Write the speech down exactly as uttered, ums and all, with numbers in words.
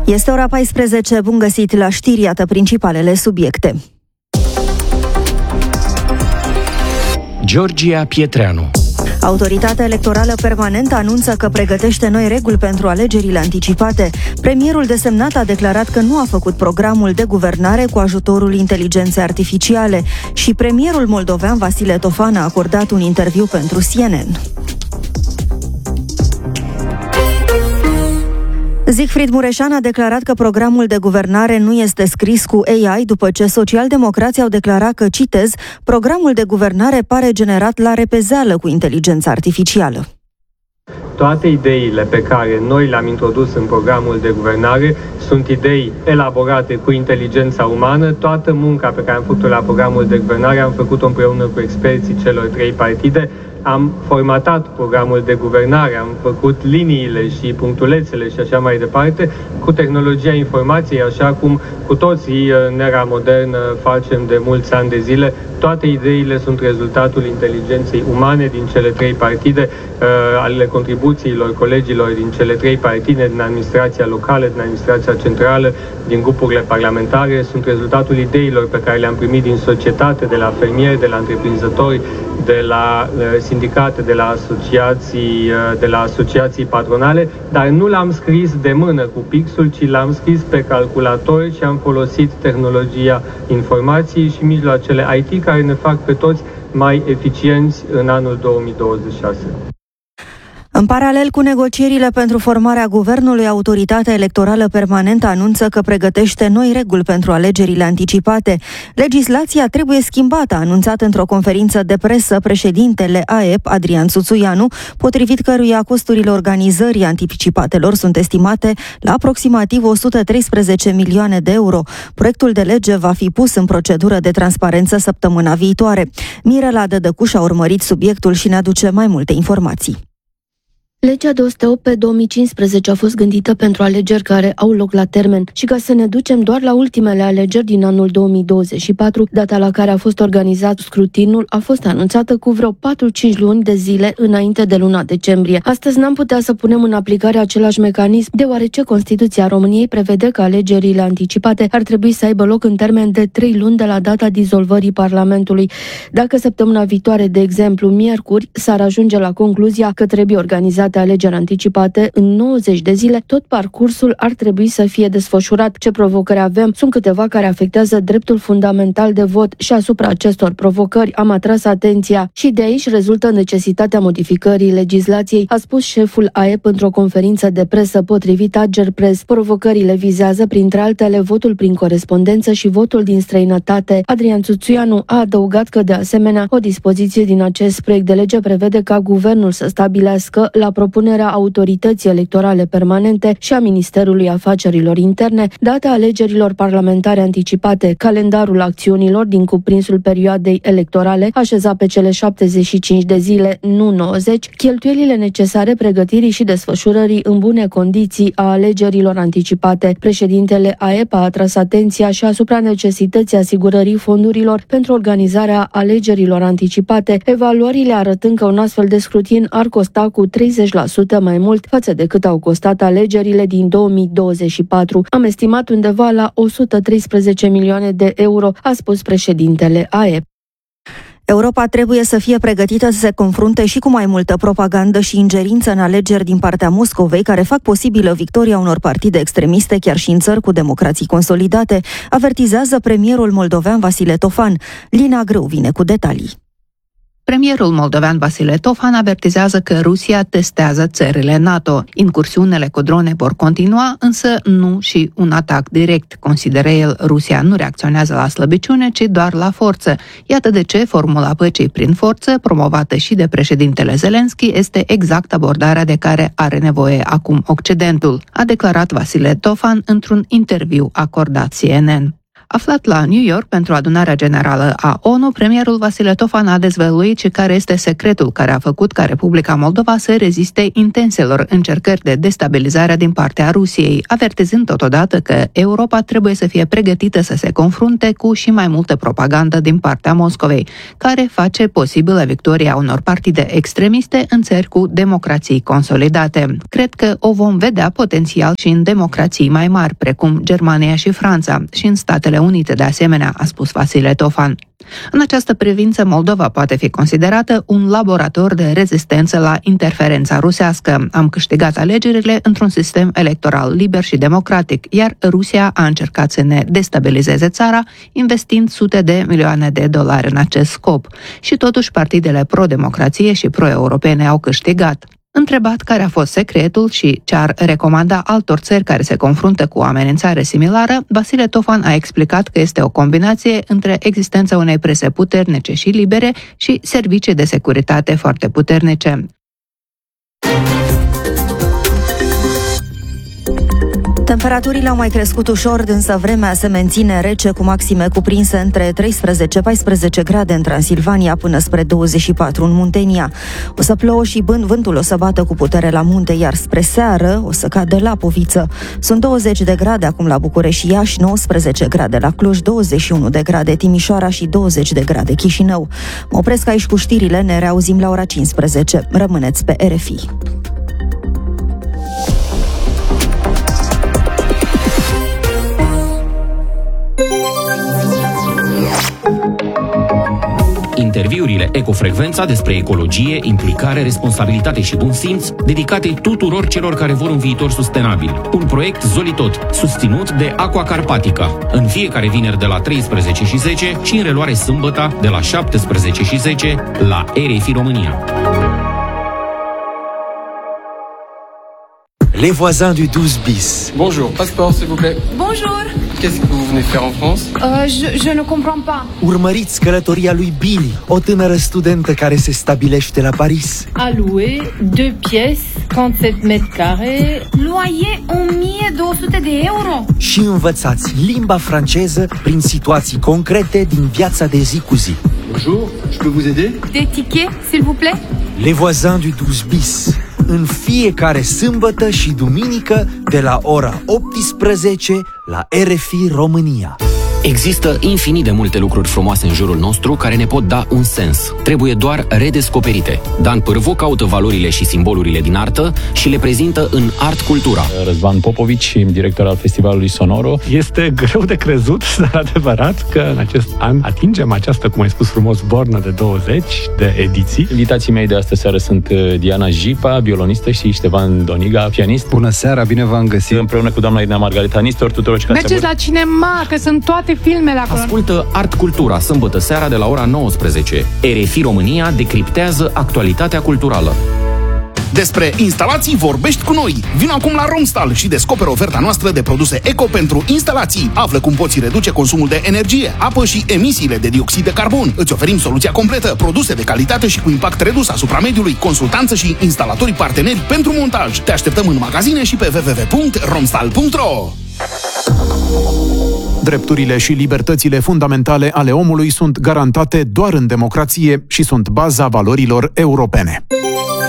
Este ora paisprezece, bun găsit la știri, iată principalele subiecte. Georgia Pietreanu. Autoritatea electorală permanentă anunță că pregătește noi reguli pentru alegerile anticipate. Premierul desemnat a declarat că nu a făcut programul de guvernare cu ajutorul inteligenței artificiale și premierul moldovean Vasile Tofan a acordat un interviu pentru C N N. Siegfried Mureșan a declarat că programul de guvernare nu este scris cu A I după ce socialdemocrații au declarat că, citez, programul de guvernare pare generat la repezeală cu inteligența artificială. Toate ideile pe care noi le-am introdus în programul de guvernare sunt idei elaborate cu inteligența umană. Toată munca pe care am făcut-o la programul de guvernare am făcut-o împreună cu experții celor trei partide. Am formatat programul de guvernare, am făcut liniile și punctulețele și așa mai departe cu tehnologia informației, așa cum cu toții în era modernă facem de mulți ani de zile. Toate ideile sunt rezultatul inteligenței umane din cele trei partide, ale contribuțiilor colegilor din cele trei partide, din administrația locală, din administrația centrală, din grupurile parlamentare, sunt rezultatul ideilor pe care le-am primit din societate, de la fermieri, de la întreprinzători, de la sindicate, de la asociații, de la asociații patronale, dar nu l-am scris de mână cu pixul, ci l-am scris pe calculator și am folosit tehnologia informației și mijloacele I T care ne fac pe toți mai eficienți în anul două mii douăzeci și șase. În paralel cu negocierile pentru formarea guvernului, Autoritatea Electorală Permanentă anunță că pregătește noi reguli pentru alegerile anticipate. Legislația trebuie schimbată, a anunțat într-o conferință de presă președintele A E P, Adrian Țuțuianu, potrivit căruia costurile organizării anticipatelor sunt estimate la aproximativ o sută treisprezece milioane de euro. Proiectul de lege va fi pus în procedură de transparență săptămâna viitoare. Mirela Dădăcuș a urmărit subiectul și ne aduce mai multe informații. Legea două sute opt pe două mii cincisprezece a fost gândită pentru alegeri care au loc la termen și ca să ne ducem doar la ultimele alegeri din anul două mii douăzeci și patru, data la care a fost organizat scrutinul a fost anunțată cu vreo patru-cinci luni de zile înainte de luna decembrie. Astăzi n-am putea să punem în aplicare același mecanism, deoarece Constituția României prevede că alegerile anticipate ar trebui să aibă loc în termen de trei luni de la data dizolvării Parlamentului. Dacă săptămâna viitoare, de exemplu miercuri, s-ar ajunge la concluzia că trebuie organizat de alegeri anticipate în nouăzeci de zile, tot parcursul ar trebui să fie desfășurat. Ce provocări avem? Sunt câteva care afectează dreptul fundamental de vot și asupra acestor provocări am atras atenția și de aici rezultă necesitatea modificării legislației, a spus șeful A E P într-o conferință de presă potrivit Agerpres. Provocările vizează, printre altele, votul prin corespondență și votul din străinătate. Adrian Țuțuianu a adăugat că, de asemenea, o dispoziție din acest proiect de lege prevede ca guvernul să stabilească, la propunerea Autorității Electorale Permanente și a Ministerului Afacerilor Interne, data alegerilor parlamentare anticipate, calendarul acțiunilor din cuprinsul perioadei electorale, așezat pe cele șaptezeci și cinci de zile, nu nouăzeci, cheltuielile necesare pregătirii și desfășurării în bune condiții a alegerilor anticipate. Președintele A E P a atras atenția și asupra necesității asigurării fondurilor pentru organizarea alegerilor anticipate, evaluările arătând că un astfel de scrutin ar costa cu treizeci la sută mai mult față de cât au costat alegerile din două mii douăzeci și patru. Am estimat undeva la o sută treisprezece milioane de euro, a spus președintele A E P. Europa trebuie să fie pregătită să se confrunte și cu mai multă propagandă și ingerință în alegeri din partea Moscovei, care fac posibilă victoria unor partide extremiste chiar și în țări cu democrații consolidate, avertizează premierul moldovean Vasile Tofan. Lina Grâu vine cu detalii. Premierul moldovean Vasile Tofan avertizează că Rusia testează țările NATO. Incursiunile cu drone vor continua, însă nu și un atac direct. Consideră el, Rusia nu reacționează la slăbiciune, ci doar la forță. Iată de ce formula păcii prin forță, promovată și de președintele Zelenski, este exact abordarea de care are nevoie acum Occidentul, a declarat Vasile Tofan într-un interviu acordat C N N. Aflat la New York pentru adunarea generală a O N U, premierul Vasile Tofan a dezvăluit și care este secretul care a făcut ca Republica Moldova să reziste intenselor încercări de destabilizare din partea Rusiei, avertizând totodată că Europa trebuie să fie pregătită să se confrunte cu și mai multă propagandă din partea Moscovei, care face posibilă victoria unor partide extremiste în țări cu democrații consolidate. Cred că o vom vedea potențial și în democrații mai mari, precum Germania și Franța, și în Statele Unite de asemenea, a spus Vasile Tofan. În această privință, Moldova poate fi considerată un laborator de rezistență la interferența rusească. Am câștigat alegerile într-un sistem electoral liber și democratic, iar Rusia a încercat să ne destabilizeze țara, investind sute de milioane de dolari în acest scop. Și totuși partidele pro-democrație și pro-europene au câștigat. Întrebat care a fost secretul și ce ar recomanda altor țări care se confruntă cu o amenințare similară, Vasile Tofan a explicat că este o combinație între existența unei prese puternice și libere și servicii de securitate foarte puternice. Temperaturile au mai crescut ușor, însă vremea se menține rece, cu maxime cuprinse între treisprezece paisprezece grade în Transilvania până spre douăzeci și patru în Muntenia. O să plouă și bând, vântul o să bată cu putere la munte, iar spre seară o să cadă lapoviță. Sunt douăzeci de grade acum la București și Iași, nouăsprezece grade la Cluj, douăzeci și unu de grade Timișoara și douăzeci de grade Chișinău. Mă opresc aici cu știrile, ne reauzim la ora cincisprezece. Rămâneți pe R F I. Interviurile Ecofrecvența despre ecologie, implicare, responsabilitate și bun simț, dedicate tuturor celor care vor un viitor sustenabil. Un proiect Zolitot, susținut de Aqua Carpatica. În fiecare vineri de la treisprezece și zece și în reluare sâmbătă de la șaptesprezece și zece la R F I România. Les voisins du douze bis. Bonjour, passeport s'il vous plaît. Bonjour. Qu'est-ce que vous venez faire en France? Euh, je, je ne comprends pas. Urmăriți călătoria lui Billy, o tânără studentă care se stabilește la Paris. À louer, deux pièces, trente-sept mètres carrés. Loyer o mie două sute de euro. Și învățați limba franceză prin situații concrete din viața de zi cu zi. Bonjour, je peux vous aider? Des tickets, s'il vous plaît. Les voisins du douze bis. În fiecare sâmbătă și duminică de la ora optsprezece la R F I România. Există infinit de multe lucruri frumoase în jurul nostru care ne pot da un sens. Trebuie doar redescoperite. Dan Pârvu caută valorile și simbolurile din artă și le prezintă în Art Cultura. Răzvan Popovici, director al Festivalului Sonoro. Este greu de crezut, dar adevărat, că în acest an atingem această, cum ai spus frumos, bornă de douăzeci de ediții. Invitații mei de astă seară sunt Diana Jipa, violonistă, și Ștefan Doniga, pianist. Bună seara, bine v-am găsit! Împreună cu doamna Irina Margarita Nistor, tuturor ce mergeți la cinema, că sunt toate filmele acolo. Ascultă Art Cultura sâmbătă seara de la ora nouăsprezece. R F I România decriptează actualitatea culturală. Despre instalații vorbești cu noi. Vino acum la Romstal și descoperă oferta noastră de produse eco pentru instalații. Află cum poți reduce consumul de energie, apă și emisiile de dioxid de carbon. Îți oferim soluția completă, produse de calitate și cu impact redus asupra mediului, consultanță și instalatorii parteneri pentru montaj. Te așteptăm în magazine și pe w w w punct romstal punct r o. Drepturile și libertățile fundamentale ale omului sunt garantate doar în democrație și sunt baza valorilor europene.